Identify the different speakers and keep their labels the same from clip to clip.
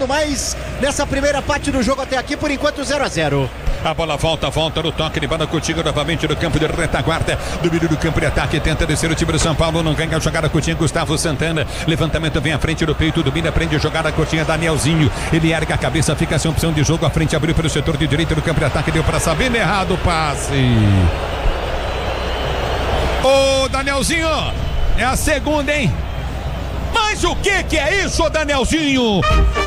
Speaker 1: crescendo mais nessa primeira parte do jogo até aqui, por enquanto 0-0.
Speaker 2: A bola volta no toque de bola Coutinho novamente no campo de retaguarda. Domínio do campo de ataque, tenta descer o time do São Paulo, não ganha a jogada Coutinho, Gustavo Santana. Levantamento vem à frente do peito, domina, prende a jogada Coutinho, Danielzinho. Ele ergue a cabeça, fica sem opção de jogo à frente, abriu pelo setor de direito do campo de ataque, deu para Sabino, errado o passe. Ô Danielzinho, é a segunda, hein? Mas o que é isso, Danielzinho?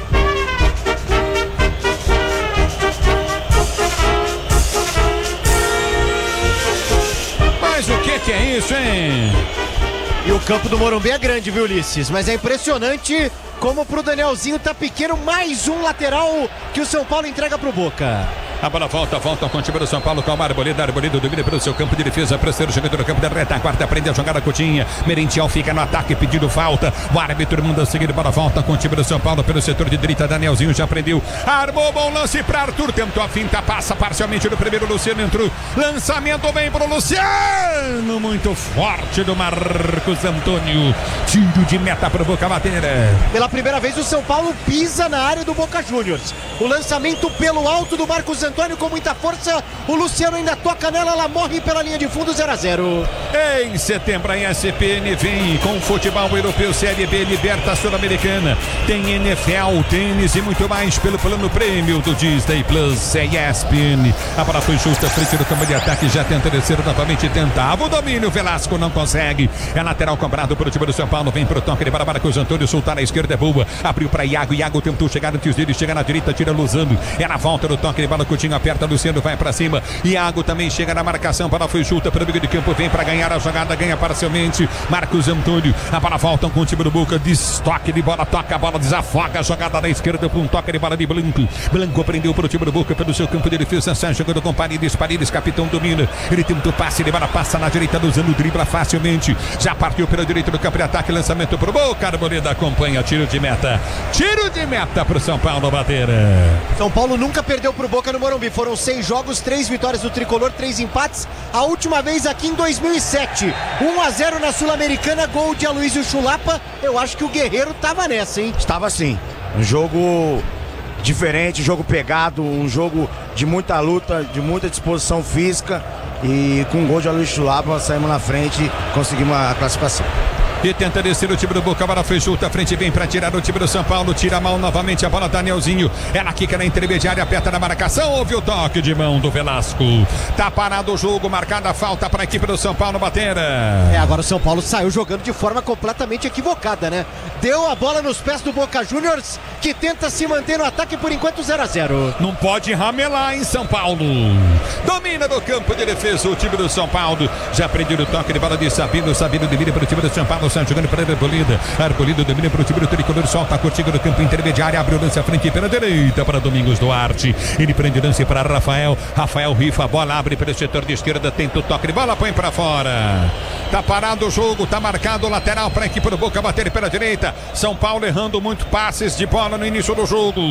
Speaker 2: Mas o que é isso, hein?
Speaker 1: E o campo do Morumbi é grande, viu, Ulisses? Mas é impressionante como pro Danielzinho tá pequeno, mais um lateral que o São Paulo entrega pro Boca.
Speaker 2: A bola volta com o time do São Paulo, com o Arboleda domina pelo seu campo de defesa, terceiro jogador do campo da retaguarda, prende a jogada Coutinho, Merentiel fica no ataque pedindo falta, o árbitro manda seguir, bola volta com o time do São Paulo pelo setor de direita, Danielzinho já prendeu, armou, bom lance para Arthur, tentou a finta, passa parcialmente no primeiro, Luciano entrou, lançamento vem pro Luciano, muito forte do Marcos Antônio, tiro de meta pro Boca Bateira.
Speaker 1: Pela primeira vez o São Paulo pisa na área do Boca Juniors, o lançamento pelo alto do Marcos Antônio com muita força, o Luciano ainda toca nela, ela morre pela linha de fundo, 0-0.
Speaker 2: Em setembro a ESPN vem com futebol europeu, Série B, Liberta Sul-Americana, tem NFL, tênis e muito mais pelo plano prêmio do Disney Plus, ESPN. A bola foi justa, frente do campo de ataque, já tenta descer novamente, tentava o domínio, Velasco não consegue, é lateral cobrado pelo time do São Paulo, vem pro toque, ele para Marcos Antônio, soltar na esquerda é boa, abriu para Iago tentou chegar antes dele, chega na direita, tira Luzano, é na volta do toque, ele para Coutinho, aperta, Luciano vai para cima, Iago também chega na marcação, a bola foi chuta pelo meio de campo, vem para ganhar a jogada, ganha parcialmente, Marcos Antônio, a bola volta com o time do Boca, destoque de bola, toca a bola, desafoga a jogada da esquerda para um toque de bola de Blanco prendeu para o time do Boca pelo seu campo de defesa, sai jogando com Paredes, capitão domina, ele tenta o passe, ele passa na direita, Luzano dribla facilmente, já partiu pela direita do campo de ataque, lançamento para o Boca, Arboleda acompanha, tiro de meta para o São Paulo bater.
Speaker 1: São Paulo nunca perdeu pro Boca no Morumbi, foram 6 jogos, 3 vitórias do Tricolor, 3 empates, a última vez aqui em 2007, 1-0 na Sul-Americana, gol de Aloysio Chulapa. Eu acho que o Guerreiro tava nessa, hein?
Speaker 3: Estava sim, um jogo diferente, jogo pegado, um jogo de muita luta, de muita disposição física, e com o gol de Aloysio Chulapa saímos na frente e conseguimos a classificação.
Speaker 2: E tenta descer o time do Boca, a bola foi junta, a frente vem para tirar o time do São Paulo, tira a mão novamente, a bola Danielzinho, ela quica na intermediária, aperta na marcação, houve o toque de mão do Velasco, tá parado o jogo, marcada a falta para a equipe do São Paulo bater.
Speaker 1: Agora o São Paulo saiu jogando de forma completamente equivocada, né? Deu a bola nos pés do Boca Juniors, que tenta se manter no ataque, por enquanto 0-0.
Speaker 2: Não pode ramelar em São Paulo, domina no campo de defesa o time do São Paulo, já prendeu o toque de bola de Sabino domina para o time do São Paulo, sai jogando para Arboleda domina para o time do Tricolor, solta a Coutinho no campo intermediário, abre o lance à frente pela direita para Domingos Duarte, ele prende o lance para Rafael rifa a bola, abre pelo setor de esquerda, tenta o toque de bola, põe para fora, tá parado o jogo, tá marcado o lateral para a equipe do Boca bater pela direita, São Paulo errando muito passes de bola no início do jogo.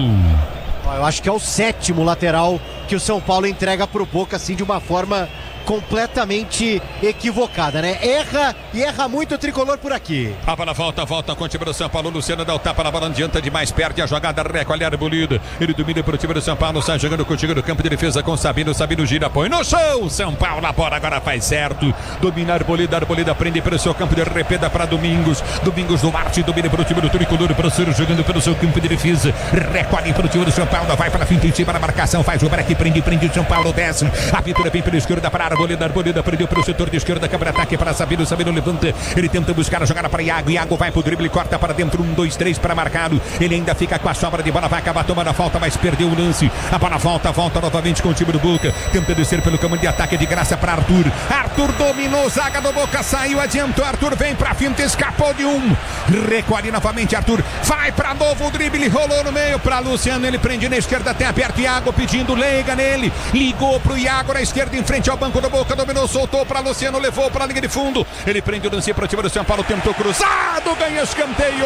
Speaker 1: Eu acho que é o 7º lateral que o São Paulo entrega pro Boca, assim, de uma forma completamente equivocada, né? Erra muito o Tricolor por aqui.
Speaker 2: A bola volta com o time do São Paulo, Luciano dá o tapa na bola, adianta demais, perde a jogada, recolhe Arboleda, ele domina para o time do São Paulo, sai jogando contigo no campo de defesa com Sabino gira, põe no chão, São Paulo, a bola agora faz certo, domina Arboleda prende pelo seu campo de repeda para Domingos Duarte, domina para o time do Tricolor, para o Ciro jogando pelo seu campo de defesa, recolhe para o time do São Paulo, vai para a finta em cima da marcação, faz o break, prende o São Paulo, desce, a pintura vem pela esquerda para Arboleda prendeu para o setor de esquerda, câmara ataque para Sabino levanta, ele tenta buscar a jogada para Iago vai pro drible, corta para dentro, 1, 2, 3 para marcado, ele ainda fica com a sobra de bola, vai acabar tomando a falta, mas perdeu o lance, a bola volta novamente com o time do Boca, tenta descer pelo caminho de ataque de graça para Arthur dominou, zaga do Boca, saiu, adiantou, Arthur vem pra finta, escapou de um, recolhe novamente Arthur, vai pra novo o drible, rolou no meio para Luciano, ele prende na esquerda, até aperto, Iago pedindo leiga nele, ligou pro Iago na esquerda, em frente ao banco do Boca, dominou, soltou para Luciano, levou para a linha de fundo, ele prende o lance para o time do São Paulo, tentou cruzado, ganha escanteio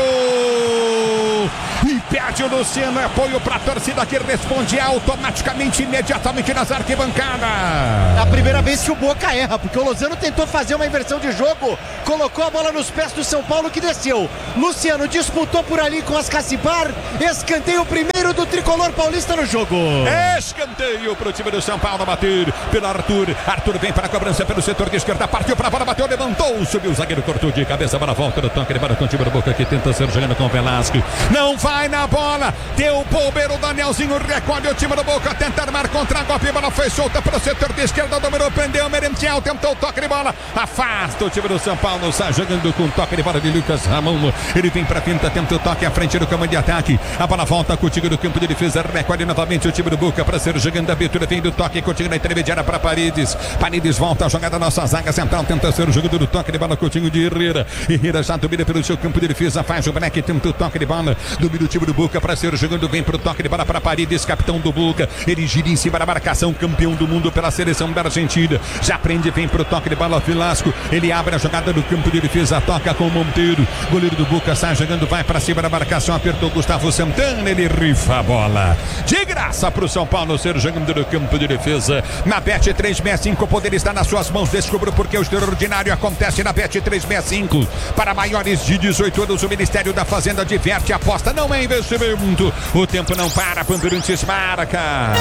Speaker 2: e perde o Luciano, apoio para a torcida que responde automaticamente, imediatamente nas arquibancadas.
Speaker 1: É a primeira vez que o Boca erra, porque o Lozano tentou fazer uma inversão de jogo, colocou a bola nos pés do São Paulo que desceu, Luciano disputou por ali com Ascacibar. Escanteio primeiro do tricolor paulista no jogo.
Speaker 2: Escanteio para o time do São Paulo bater pelo Arthur. Arthur vem para a cobrança pelo setor de esquerda. Partiu para a bola, bateu, levantou, subiu o zagueiro, cortou de cabeça para a volta do toque de bola com o time do Boca que tenta ser jogando com o Velasco. Não vai na bola. Deu o bombeiro, o Danielzinho recolhe o time do Boca. Tenta armar contra-golpe. A bola foi solta para o setor de esquerda. Dominou, prendeu o Merentiel. Tentou o toque de bola. Afasta o time do São Paulo. Sai jogando com o toque de bola de Lucas Ramon. Ele vem para a finta, tenta o toque à frente do campo de ataque. A bola volta contigo do campo de defesa. Recolhe novamente o time do Boca para ser jogando a abertura. Vem do toque contigo na intermediária para Paredes. Paredes volta a jogada da nossa zaga central. Tenta ser o jogo do toque de bola contigo de Herrera. Herrera já domina pelo seu campo de defesa. Faz o break, tenta o toque de bola. Domina o time do Boca para ser jogando. Vem para o toque de bola para Paredes, capitão do Boca. Ele gira em cima da marcação. Campeão do mundo pela seleção da Argentina. Já prende, vem para o toque de bola Velasco. Ele abre a jogada do campo de defesa. Toca com o Monteiro. Goleiro do Boca sai jogando. Vai para cima da marcação. Apertou Gustavo Santana. Ele rifa a bola. De graça para o São Paulo ser jogando no campo de defesa. Na Bet365, o poder está nas suas mãos. Descubra porque o extraordinário acontece na Bet365. Para maiores de 18 anos, o Ministério da Fazenda diverte, aposta, não é investimento. O tempo não para, Bandeirantes marca.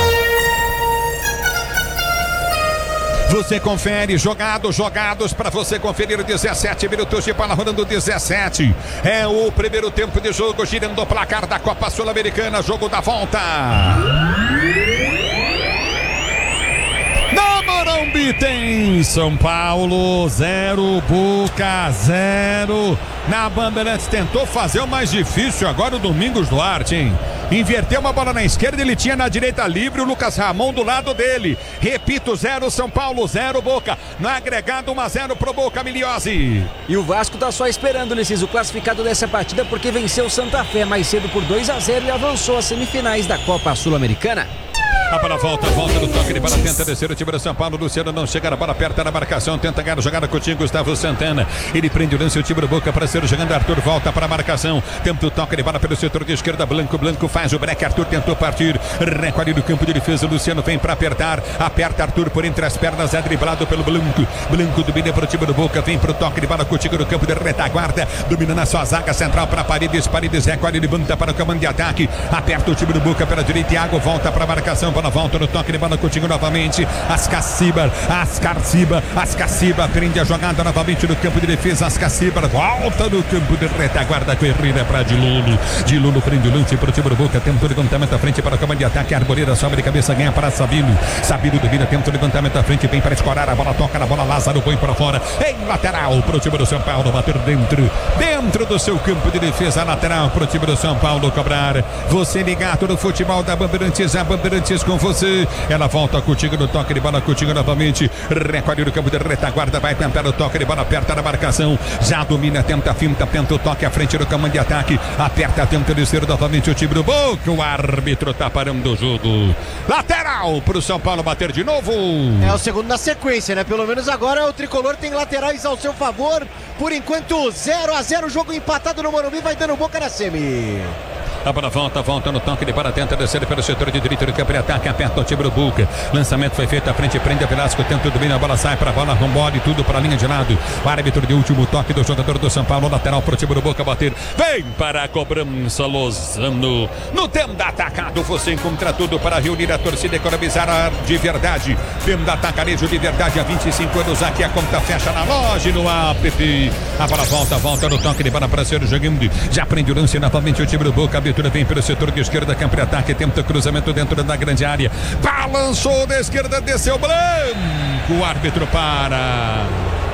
Speaker 2: Você confere, jogados para você conferir 17 minutos de bola rolando 17. É o primeiro tempo de jogo, girando o placar da Copa Sul-Americana, jogo da volta. Na Morumbi tem São Paulo 0, Boca 0. Na Bandeirantes tentou fazer o mais difícil agora o Domingos Duarte, hein? Inverteu uma bola na esquerda, ele tinha na direita livre o Lucas Ramon do lado dele. Repito, 0 São Paulo, 0 Boca. No agregado 1-0 pro Boca, Miliose.
Speaker 4: E o Vasco tá só esperando, Ulisses, o classificado dessa partida porque venceu o Santa Fé mais cedo por 2-0 e avançou às semifinais da Copa Sul-Americana.
Speaker 2: A bola volta no toque de bola, tenta descer o time do São Paulo. Luciano não chega na bola, aperta na marcação, tenta ganhar a jogada contigo, Gustavo Santana. Ele prende o lance, o time do Boca para ser jogando. Arthur volta para a marcação, tenta o toque de bola pelo setor de esquerda. Blanco faz o break, Arthur tentou partir, recolhe do campo de defesa. Luciano vem para apertar, aperta Arthur por entre as pernas, é driblado pelo Blanco domina para o time do Boca, vem para o toque de bola contigo no campo de retaguarda, domina na sua zaga central para Paredes recolhe, levanta para o comando de ataque, aperta o time do Boca pela direita. Thiago volta para a marcação, bola volta no toque de bola contigo novamente. Ascaciba prende a jogada novamente no campo de defesa. Ascaciba volta no campo de retaguarda com Herrera para Diluno prende o lance para o time do Boca, tenta o levantamento à frente para o comando de ataque. Arboleda sobe de cabeça, ganha para Sabino domina, tenta o levantamento à frente, vem para escorar a bola, toca na bola, Lázaro põe para fora, em lateral para o time do São Paulo, bater dentro do seu campo de defesa, lateral para o time do São Paulo cobrar. Você ligado no futebol da Bandeirantes, a Bandeirantes com você. Ela volta contigo no toque de bola, contigo novamente. Recolhe no campo de retaguarda, vai tentar o toque de bola, aperta na marcação. Já domina, tenta a finta, tenta o toque à frente do comando de ataque. Aperta, tenta descer novamente o time do Boca. O árbitro tá parando o jogo. Lateral pro São Paulo bater de novo.
Speaker 1: É o segundo na sequência, né? Pelo menos agora o tricolor tem laterais ao seu favor. Por enquanto, 0-0, jogo empatado no Morumbi, vai dando Boca na semi.
Speaker 2: A bola volta no toque de bola, tenta descer pelo setor de direito do campo de ataque, aperta o time do Boca. Lançamento foi feito à frente, prende a Velasco, tenta o domínio, a bola sai para a bola, rambole tudo para a linha de lado. O árbitro de último toque do jogador do São Paulo, lateral para o time do Boca bater. Vem para a cobrança, Lozano. No Tenda Atacado você encontra tudo para reunir a torcida e economizar de verdade. Tenda Atacarejo de verdade há 25 anos, aqui a conta fecha na loja e no app. A bola volta no toque de bola para ser jogando. Já prende o lance novamente o time do Boca. Vem pelo setor de esquerda, campo de ataque, tenta cruzamento dentro da grande área, balançou da esquerda, desceu Blanco, o árbitro para,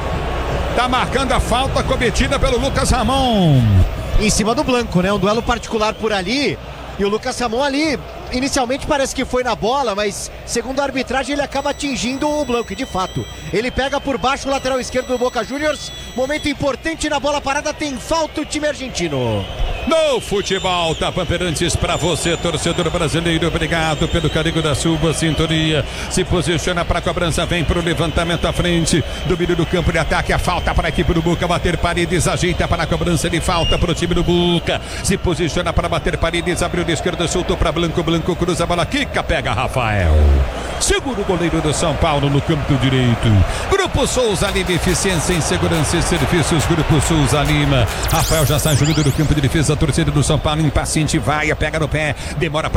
Speaker 2: tá marcando a falta cometida pelo Lucas Ramon
Speaker 1: em cima do Blanco, né? Um duelo particular por ali, e o Lucas Ramon ali inicialmente parece que foi na bola, mas segundo a arbitragem ele acaba atingindo o Blanco, e de fato ele pega por baixo o lateral esquerdo do Boca Juniors. Momento importante na bola parada, tem falta o time argentino.
Speaker 2: No futebol da Bandeirantes para você, torcedor brasileiro, obrigado pelo carinho da sua sintonia. Se posiciona para a cobrança, vem para o levantamento à frente, domínio do campo de ataque, a falta para a equipe do Boca bater. Paredes ajeita para a cobrança de falta para o time do Boca, se posiciona para bater. Paredes abriu de esquerda, soltou para Blanco, cruza a bola, quica, pega Rafael. Segura o goleiro do São Paulo no campo direito. Grupo Souza Lima, eficiência em segurança e serviços. Grupo Souza Lima. Rafael já sai jogando no campo de defesa. A torcida do São Paulo impaciente vai, pega no pé, demora